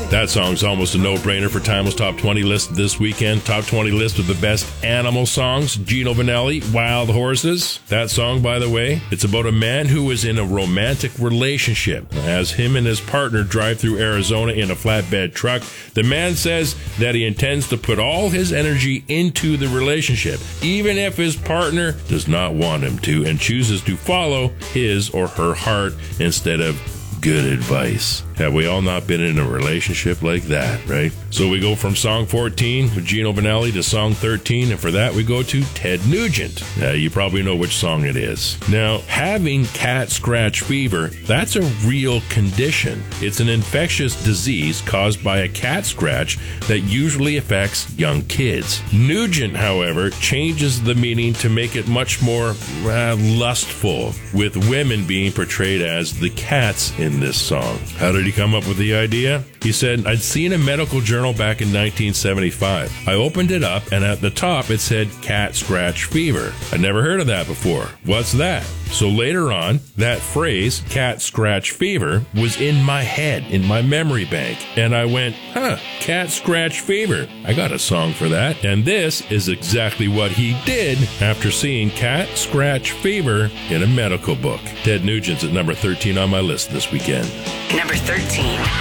That song's almost a no-brainer for Timeless Top 20 list this weekend. Top 20 list of the best animal songs. Gino Vanelli, Wild Horses. That song, by the way, it's about a man who is in a romantic relationship. As him and his partner drive through Arizona in a flatbed truck, the man says that he intends to put all his energy into the relationship, even if his partner does not want him to, and chooses to follow his or her heart instead of good advice. Have we all not been in a relationship like that, right? So we go from song 14 with Gino Vanelli to song 13, and for that we go to Ted Nugent. You probably know which song it is. Now, having cat scratch fever, that's a real condition. It's an infectious disease caused by a cat scratch that usually affects young kids. Nugent, however, changes the meaning to make it much more lustful, with women being portrayed as the cats in this song. How did he come up with the idea? He said, I'd seen a medical journal back in 1975. I opened it up, and at the top it said cat scratch fever. I'd never heard of that before. What's that? So later on, that phrase, cat scratch fever, was in my head, in my memory bank. And I went, cat scratch fever. I got a song for that. And this is exactly what he did after seeing cat scratch fever in a medical book. Ted Nugent's at number 13 on my list this weekend. Number 13.